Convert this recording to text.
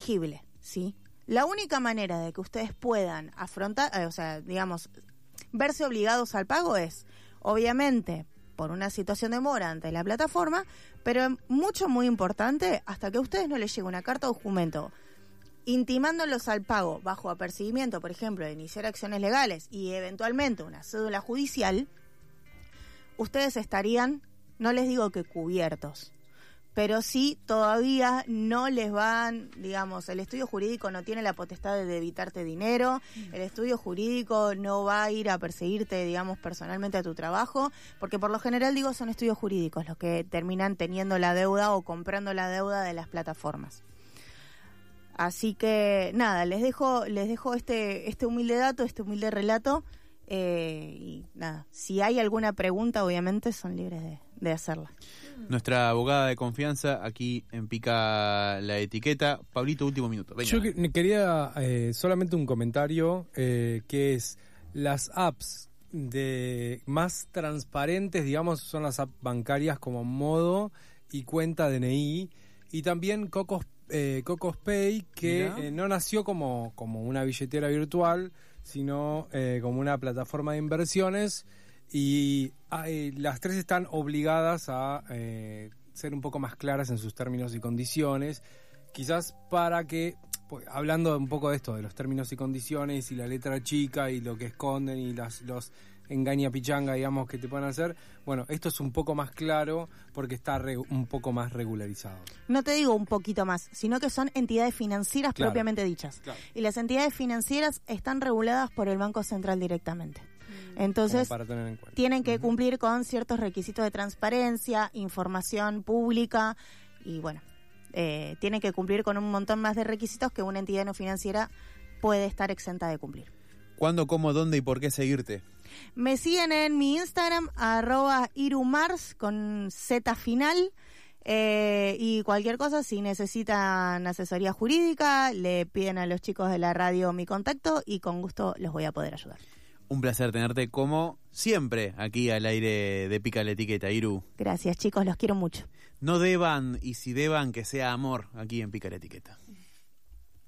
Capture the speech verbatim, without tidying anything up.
elegible, ¿sí? La única manera de que ustedes puedan afrontar, eh, o sea, digamos, verse obligados al pago es, obviamente, por una situación de mora ante la plataforma, pero mucho, muy importante, hasta que a ustedes no les llegue una carta o documento intimándolos al pago bajo apercibimiento, por ejemplo, de iniciar acciones legales y eventualmente una cédula judicial, ustedes estarían, no les digo que cubiertos, pero sí todavía no les van, digamos, el estudio jurídico no tiene la potestad de debitarte dinero, mm. el estudio jurídico no va a ir a perseguirte, digamos, personalmente a tu trabajo, porque por lo general, digo, son estudios jurídicos los que terminan teniendo la deuda o comprando la deuda de las plataformas. Así que, nada, les dejo les dejo este este humilde dato, este humilde relato, eh, y nada, si hay alguna pregunta, obviamente, son libres de, de hacerla. Nuestra abogada de confianza aquí en Pica la Etiqueta. Pablito, último minuto. Venga. Yo que, quería eh, solamente un comentario, eh, que es las apps de más transparentes, digamos, son las apps bancarias como Modo y Cuenta D N I, y también Cocos Eh, Cocos Pay, que eh, no nació como, como una billetera virtual, sino eh, como una plataforma de inversiones, y eh, las tres están obligadas a eh, ser un poco más claras en sus términos y condiciones, quizás para que, pues, hablando un poco de esto, de los términos y condiciones y la letra chica y lo que esconden y las, los engaña pichanga, digamos, que te pueden hacer, bueno, esto es un poco más claro porque está re, un poco más regularizado. No te digo un poquito más, sino que son entidades financieras, claro, propiamente dichas. Claro. Y las entidades financieras están reguladas por el Banco Central directamente. Entonces, para tener en cuenta, tienen que uh-huh. cumplir con ciertos requisitos de transparencia, información pública, y bueno, eh, tienen que cumplir con un montón más de requisitos que una entidad no financiera puede estar exenta de cumplir. ¿Cuándo, cómo, dónde y por qué seguirte? Me siguen en mi Instagram, arroba irumars, con Z final, eh, y cualquier cosa, si necesitan asesoría jurídica, le piden a los chicos de la radio mi contacto y con gusto los voy a poder ayudar. Un placer tenerte como siempre aquí al aire de Pica la Etiqueta, Iru. Gracias, chicos, los quiero mucho. No deban, y si deban, que sea amor aquí en Pica la Etiqueta.